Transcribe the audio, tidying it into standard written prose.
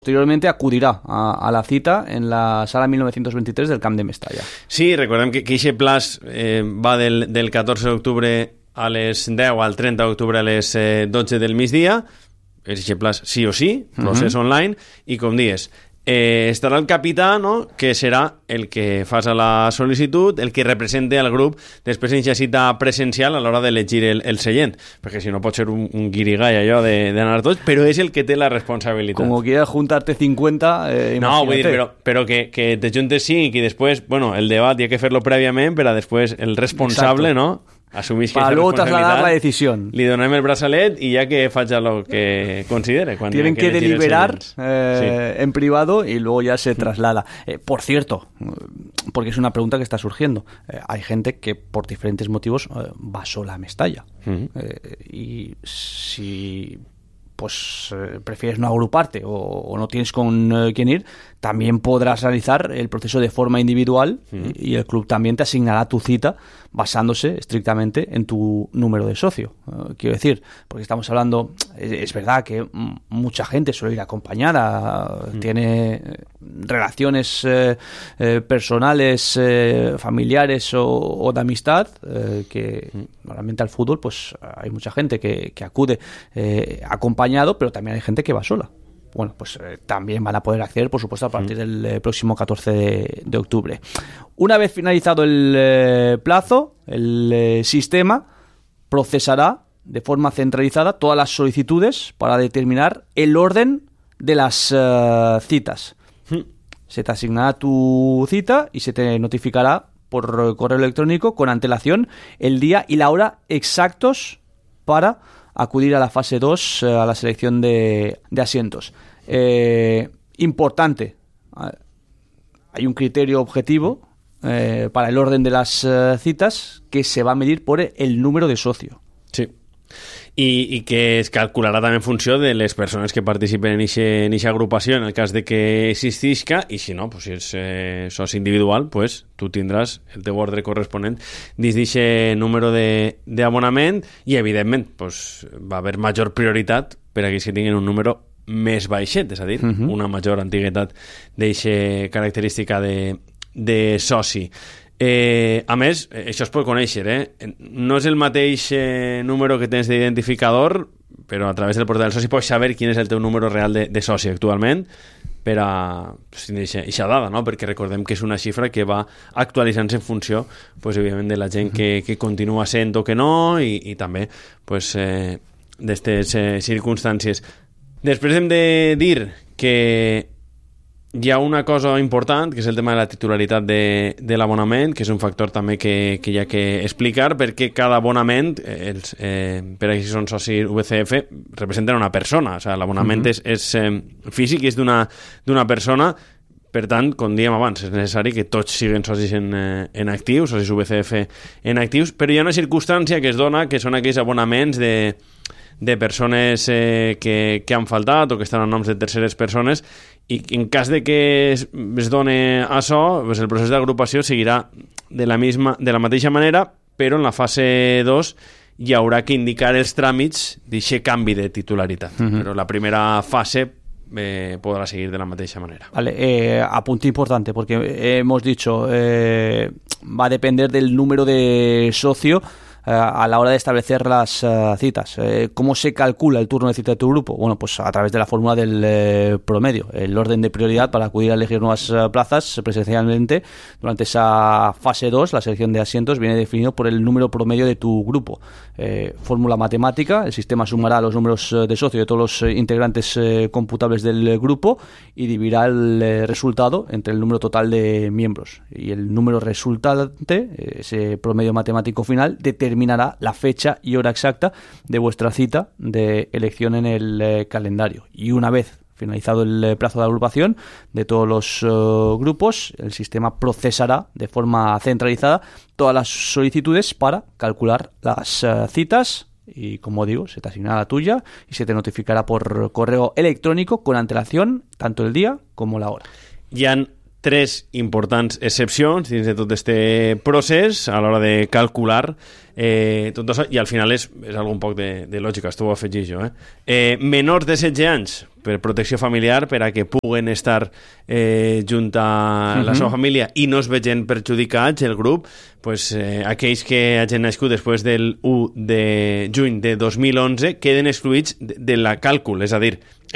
Posteriormente acudirà a la cita en la sala 1923 del Camp de Mestalla. Sí, recordem que aquest plaç va del 14 d'octubre a les 10 al 30 d'octubre a les 12 del migdia. És aquest plaç sí o sí, procés online, i com dius, estarà el capità, no?, que serà el que fa la sol·licitud, el que representa al grup després en aquesta cita presencial a l'hora d'elegir el seient, perquè si no pot ser un guirigall allò d'anar tots, però és el que té la responsabilitat. Como quieras juntarte 50, no, vull dir, però que te juntes 5 i després, bueno, el debat hi ha que fer-lo prèviament, però després el responsable, exacto, no?, assumís para luego trasladar la decisión. Li donem el braçalet y ya que facha lo que considere. Tienen que deliberar en privado y luego ya se traslada. Por cierto, porque es una pregunta que está surgiendo, hay gente que por diferentes motivos va sola a Mestalla. Y si prefieres no agruparte o no tienes con quién ir, también podrás realizar el proceso de forma individual y el club también te asignará tu cita basándose estrictamente en tu número de socio. Quiero decir, porque estamos hablando, es verdad que mucha gente suele ir acompañada, tiene relaciones personales, familiares o de amistad, que normalmente al fútbol pues hay mucha gente que acude acompañado, pero también hay gente que va sola. Bueno, pues también van a poder acceder, por supuesto, a partir del próximo 14 de octubre. Una vez finalizado el plazo, el sistema procesará de forma centralizada todas las solicitudes para determinar el orden de las citas. Se te asignará tu cita y se te notificará por correo electrónico con antelación el día y la hora exactos para acudir a la fase 2, a la selección de asientos. Importante, hay un criterio objetivo para el orden de las citas que se va a medir por el número de socio. Sí. I que es calcularà també en funció de les persones que participen en aquesta agrupació en el cas de que existisca, i si no, pues, si és soci individual, pues, tu tindràs el teu ordre corresponent dins d'aquest número d'abonament i evidentment pues, va haver major prioritat per a aquells que tinguin un número més baixet, és a dir, una major antiguitat d'aquesta característica de soci. A més, això es pot conèixer, no és el mateix número que tens d'identificador, però a través del portal del soci pots saber quin és el teu número real de soci actualment per a tenir aquesta dada, no? Perquè recordem que és una xifra que va actualitzant-se en funció, pues, evidentment, de la gent que continua sent o que no, i també pues, d'aquestes circumstàncies. Després hem de dir que hi ha una cosa important, que és el tema de la titularitat de l'abonament, que és un factor també que hi ha que explicar, perquè cada abonament, per a qui són socis VCF, representen una persona. O sigui, l'abonament és físic i és d'una persona. Per tant, com dèiem abans, és necessari que tots siguin socis en actius, socis VCF en actius, però hi ha una circumstància que es dona, que són aquells abonaments de persones que han faltat o que estan a noms de terceres persones, i en cas de que es doni això, pues el procés d'agrupació seguirà de la mateixa manera, però en la fase 2 hi haurà que indicar els tràmits d'aquest canvi de titularitat. Però la primera fase podrá seguir de la mateixa manera. Vale, apunte importante, porque hemos dicho, va a depender del número de socio a la hora de establecer las citas. ¿Cómo se calcula el turno de cita de tu grupo? Bueno, pues a través de la fórmula del promedio, el orden de prioridad para acudir a elegir nuevas plazas presencialmente durante esa fase 2, la selección de asientos, viene definido por el número promedio de tu grupo. Fórmula matemática, el sistema sumará los números de socio de todos los integrantes computables del grupo y dividirá el resultado entre el número total de miembros. Y el número resultante, ese promedio matemático final, determinará la fecha y hora exacta de vuestra cita de elección en el calendario. Y una vez finalizado el plazo de agrupación de todos los grupos, el sistema procesará de forma centralizada todas las solicitudes para calcular las citas y, como digo, se te asignará la tuya y se te notificará por correo electrónico con antelación tanto el día como la hora. Hi ha tres importants excepcions dins de tot este procés a l'hora de calcular tot això, i al final és algun poc de lògica, esto ho afegís jo. Menors de 16 anys per protecció familiar, per a que puguen estar junt a la seva família i no es vegin perjudicats el grup, pues, aquells que hagin nascut després del 1 de juny de 2011 queden excluïts de la càlcul, és a dir,